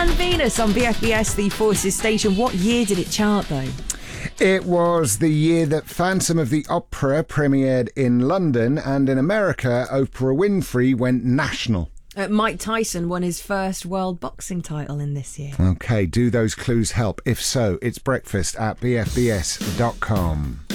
And Venus on BFBS, the Forces station. What year did it chart, though? It was the year that Phantom of the Opera premiered in London, and in America, Oprah Winfrey went national. Mike Tyson won his first world boxing title in this year. OK, do those clues help? If so, it's breakfast at bfbs.com.